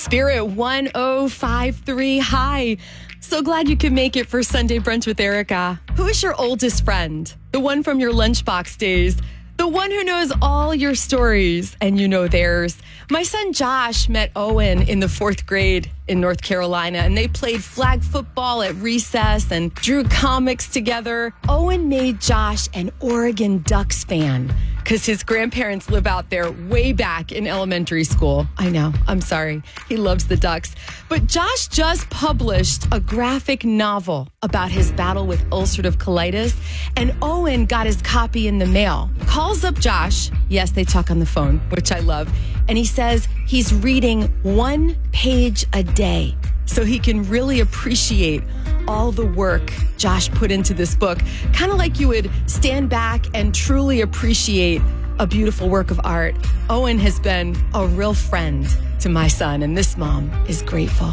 Spirit 1053. Hi. So glad you could make it for Sunday Brunch with Erica. Who is your oldest friend? The one from your lunchbox days? The one who knows all your stories and you know theirs? My son Josh met Owen in the 4th grade in North Carolina, and they played flag football at recess and drew comics together. Owen made Josh an Oregon Ducks fan because his grandparents live out there way back in elementary school. I know, I'm sorry. He loves the Ducks. But Josh just published a graphic novel about his battle with ulcerative colitis, and Owen got his copy in the mail. Calls up Josh. Yes, they talk on the phone, which I love. And he says he's reading 1 page a day so he can really appreciate all the work Josh put into this book. Kind of like you would stand back and truly appreciate a beautiful work of art. Owen has been a real friend to my son, and this mom is grateful.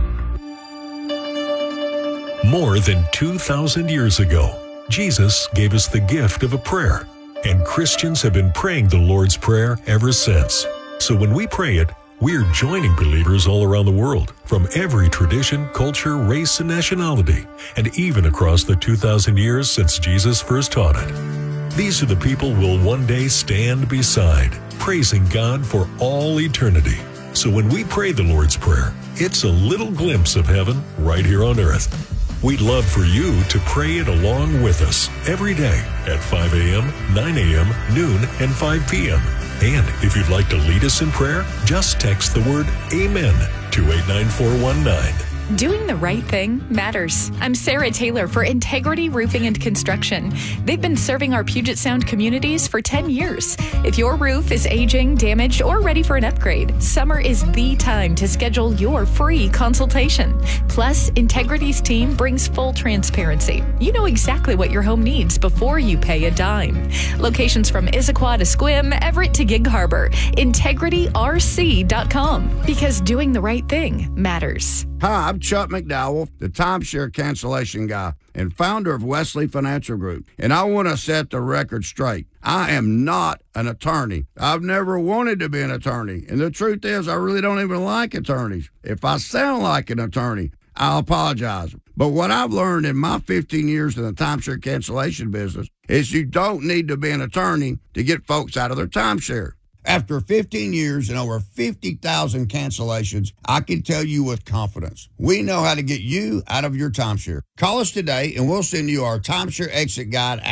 More than 2,000 years ago, Jesus gave us the gift of a prayer, and Christians have been praying the Lord's Prayer ever since. So when we pray it, we're joining believers all around the world, from every tradition, culture, race, and nationality, and even across the 2,000 years since Jesus first taught it. These are the people we'll one day stand beside, praising God for all eternity. So when we pray the Lord's Prayer, it's a little glimpse of heaven right here on earth. We'd love for you to pray it along with us every day at 5 a.m., 9 a.m., noon, and 5 p.m. And if you'd like to lead us in prayer, just text the word AMEN to 89419. Doing the right thing matters. I'm Sarah Taylor for Integrity Roofing and Construction. They've been serving our Puget Sound communities for 10 years. If your roof is aging, damaged, or ready for an upgrade, summer is the time to schedule your free consultation. Plus, Integrity's team brings full transparency. You know exactly what your home needs before you pay a dime. Locations from Issaquah to Sequim, Everett to Gig Harbor. IntegrityRC.com. Because doing the right thing matters. Hi, I'm Chuck McDowell, the timeshare cancellation guy and founder of Wesley Financial Group. And I want to set the record straight. I am not an attorney. I've never wanted to be an attorney. And the truth is, I really don't even like attorneys. If I sound like an attorney, I'll apologize. But what I've learned in my 15 years in the timeshare cancellation business is you don't need to be an attorney to get folks out of their timeshare. After 15 years and over 50,000 cancellations, I can tell you with confidence, we know how to get you out of your timeshare. Call us today and we'll send you our timeshare exit guide